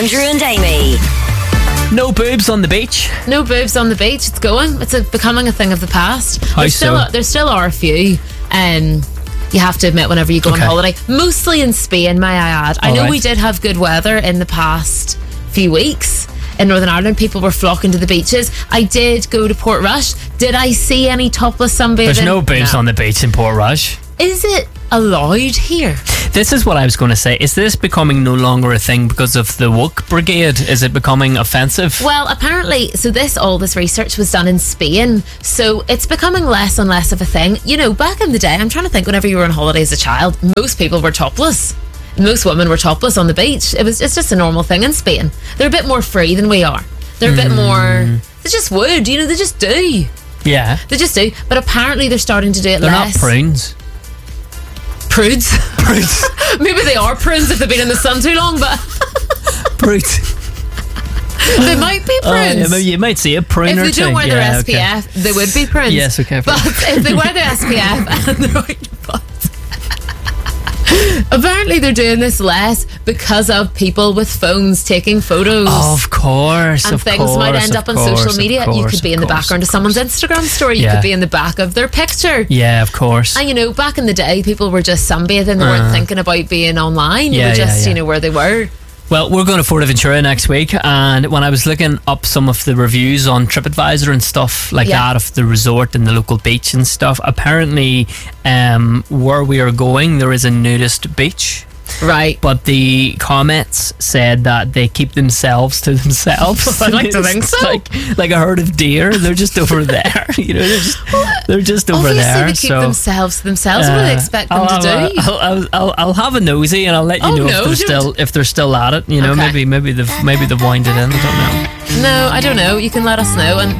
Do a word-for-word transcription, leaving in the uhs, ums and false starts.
Andrew and Amy. No boobs on the beach. No boobs on the beach. It's going. It's a, becoming a thing of the past. How There's still, so? There still are a few. Um, you have to admit whenever you go Okay. on holiday. Mostly in Spain, may I add. I All know right. we did have good weather in the past few weeks. In Northern Ireland, people were flocking to the beaches. I did go to Portrush. Did I see any topless sunbathing? There's no boobs on the beach in Portrush. Is it allowed here? This is what I was going to say. Is this becoming no longer a thing because of the woke brigade? Is it becoming offensive? Well, apparently, so this all this research was done in Spain, so it's becoming less and less of a thing. You know, back in the day, I'm trying to think, whenever you were on holiday as a child, most people were topless. Most women were topless on the beach. It was it's just a normal thing in Spain. They're a bit more free than we are. They're a bit more. They just would, you know. They just do. Yeah. They just do. But apparently, they're starting to do it They're less. not prunes. Prudes. Prudes. Maybe they are prunes if they've been in the sun too long, but Prudes. they might be Oh, yeah, prunes. maybe you might see a prune If or they two. don't wear their Yeah, S P F, okay. they would be prunes. Yes, okay. But if they wear their S P F and they're out and about, apparently they're doing this less because of people with phones taking photos. Of course, and of things course, might end of up on course, social of media. You course, could be of in the course, background of someone's Instagram story. You Yeah. could be in the back of their picture. Yeah, of course. And you know, back in the day, people were just sunbathing. They weren't Uh. thinking about being online. They Yeah, were yeah, just, yeah. you know, where they were. Well, we're going to Fuerteventura next week, and when I was looking up some of the reviews on TripAdvisor and stuff like Yeah. that of the resort and the local beach and stuff, apparently um, where we are going, there is a nudist beach. Right. But the comments said that they keep themselves to themselves. I'd like to think It's so. Like, like a herd of deer. They're just over there. You know, they're just, they're just over Obviously, there. they keep so, themselves to themselves. what do they uh, expect them I'll to have do? a- I'll, I'll, I'll, I'll have a nosy and I'll let you Oh, know no, if they're don't. still if they're still at it. You know, Okay. maybe maybe they've maybe they've winded in. I don't know. No, I don't know. You can let us know. And